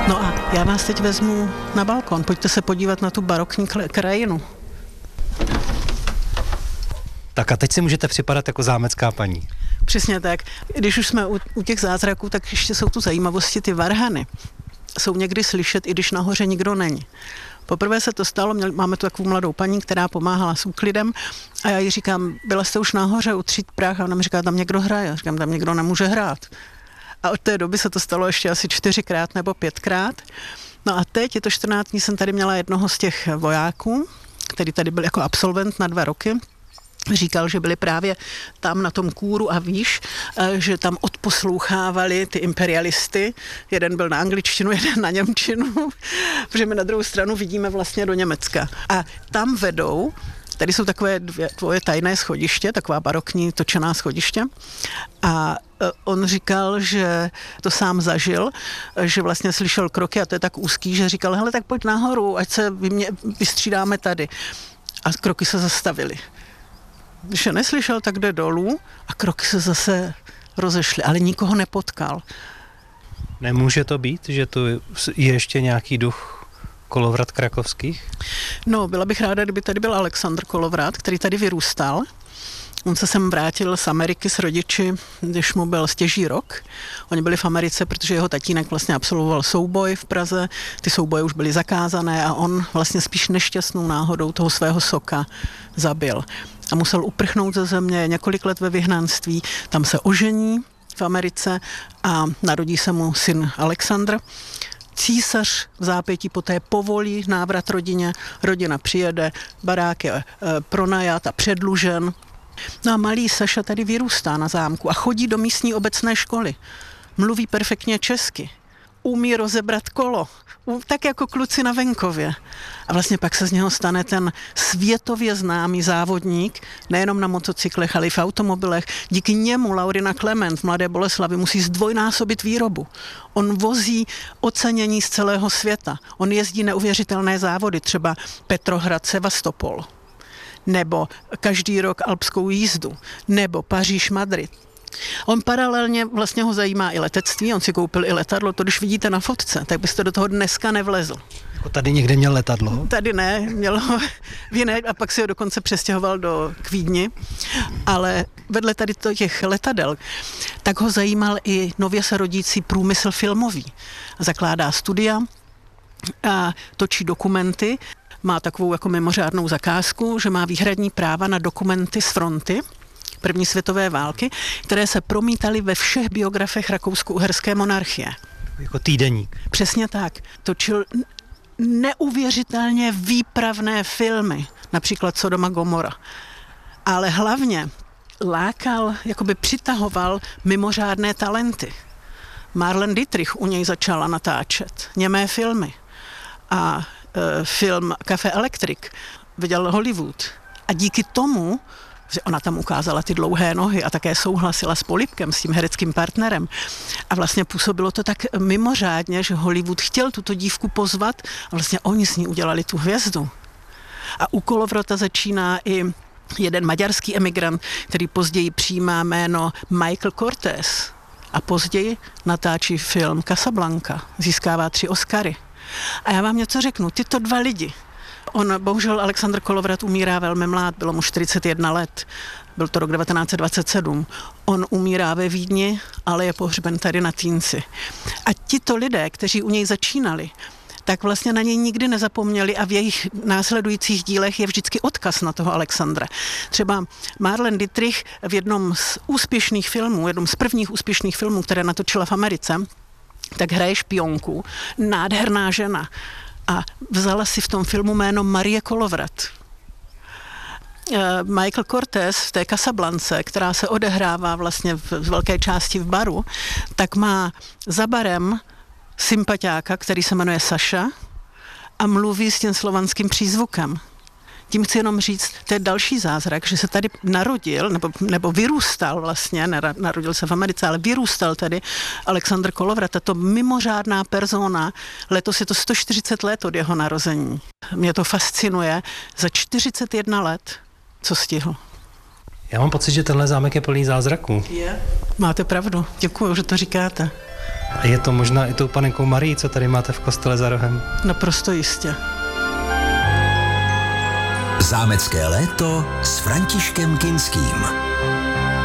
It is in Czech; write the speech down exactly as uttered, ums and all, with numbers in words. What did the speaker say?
No a já vás teď vezmu na balkon. Pojďte se podívat na tu barokní krajinu. Tak a teď si můžete připadat jako zámecká paní. Přesně tak. Když už jsme u, u těch zázraků, tak ještě jsou tu zajímavosti, ty varhany. Jsou někdy slyšet, i když nahoře nikdo není. Poprvé se to stalo, měli, máme tu takovou mladou paní, která pomáhala s úklidem a já jí říkám, byla jste už nahoře utřít prach a ona mi říká, tam někdo hraje. Já říkám, tam někdo nemůže hrát. A od té doby se to stalo ještě asi čtyřikrát nebo pětkrát. No a teď, je to čtrnáct dní, jsem tady měla jednoho z těch vojáků, který tady byl jako absolvent na dva roky. Říkal, že byli právě tam na tom kůru a víš, že tam odposlouchávali ty imperialisty. Jeden byl na angličtinu, jeden na němčinu, protože my na druhou stranu vidíme vlastně do Německa. A tam vedou, tady jsou takové dvě, dvoje tajné schodiště, taková barokní točená schodiště. A on říkal, že to sám zažil, že vlastně slyšel kroky a to je tak úzký, že říkal, hele, tak pojď nahoru, ať se vymě, vystřídáme tady. A kroky se zastavily. Když je neslyšel, tak jde dolů a kroky se zase rozešly, ale nikoho nepotkal. Nemůže to být, že tu je ještě nějaký duch Kolovrat krakovských? No, byla bych ráda, kdyby tady byl Alexandr Kolovrat, který tady vyrůstal. On se sem vrátil z Ameriky s rodiči, když mu byl stěží rok. Oni byli v Americe, protože jeho tatínek vlastně absolvoval souboj v Praze. Ty souboje už byly zakázané a on vlastně spíš nešťastnou náhodou toho svého soka zabil. A musel uprchnout ze země, několik let ve vyhnanství, tam se ožení v Americe a narodí se mu syn Alexandr. Císař v zápětí poté povolí návrat rodině, rodina přijede, barák je e, pronajat a předlužen. No a malý Saša tady vyrůstá na zámku a chodí do místní obecné školy. Mluví perfektně česky, umí rozebrat kolo, tak jako kluci na venkově. A vlastně pak se z něho stane ten světově známý závodník, nejenom na motocyklech, ale i v automobilech. Díky němu Laurina Klement v Mladé Boleslavi musí zdvojnásobit výrobu. On vozí ocenění z celého světa. On jezdí neuvěřitelné závody, třeba Petrohrad, Sevastopol, nebo každý rok alpskou jízdu, nebo Paříž, Madrid. On paralelně vlastně ho zajímá i letectví, on si koupil i letadlo, to když vidíte na fotce, tak byste do toho dneska nevlezl. Jako tady někde měl letadlo? Tady ne, měl ho v jiné a pak si ho dokonce přestěhoval do Kvídni, ale vedle tady těch letadel, tak ho zajímal i nově se rodící průmysl filmový. Zakládá studia a točí dokumenty, má takovou jako mimořádnou zakázku, že má výhradní práva na dokumenty z fronty první světové války, které se promítaly ve všech biografech rakousko-uherské monarchie. Jako týdeník. Přesně tak. Točil neuvěřitelně výpravné filmy, například Sodoma Gomora. Ale hlavně lákal, jakoby přitahoval mimořádné talenty. Marlene Dietrich u něj začala natáčet němé filmy. A e, film Café Electric viděl Hollywood. A díky tomu, že ona tam ukázala ty dlouhé nohy a také souhlasila s Polibkem, s tím hereckým partnerem. A vlastně působilo to tak mimořádně, že Hollywood chtěl tuto dívku pozvat a vlastně oni s ní udělali tu hvězdu. A u Kolovrata začíná i jeden maďarský emigrant, který později přijímá jméno Michael Cortés a později natáčí film Casablanca. Získává tři Oscary. A já vám něco řeknu, tyto dva lidi, on, bohužel Alexandr Kolovrat umírá velmi mlád, bylo mu čtyřicet jedna let, byl to rok devatenáct set dvacet sedm. On umírá ve Vídni, ale je pohřben tady na Týnci. A tito lidé, kteří u něj začínali, tak vlastně na něj nikdy nezapomněli a v jejich následujících dílech je vždycky odkaz na toho Alexandra. Třeba Marlene Dietrich v jednom z úspěšných filmů, jednom z prvních úspěšných filmů, které natočila v Americe, tak hraje špionku, nádherná žena. A vzala si v tom filmu jméno Marie Kolovrat. Michael Cortés v té Casablance, která se odehrává vlastně v velké části v baru, tak má za barem sympatiáka, který se jmenuje Saša a mluví s tím slovanským přízvukem. Tím chci jenom říct, to je další zázrak, že se tady narodil, nebo, nebo vyrůstal vlastně, narodil se v Americe, ale vyrůstal tady Alexandr Kolovrat, tato mimořádná persona. Letos je to sto čtyřicet let od jeho narození. Mě to fascinuje. Za čtyřicet jedna let, co stihl. Já mám pocit, že tenhle zámek je plný zázraků. Je. Máte pravdu. Děkuju, že to říkáte. A je to možná i tou panenkou Marií, co tady máte v kostele za rohem? Naprosto jistě. Zámecké léto s Františkem Kinským.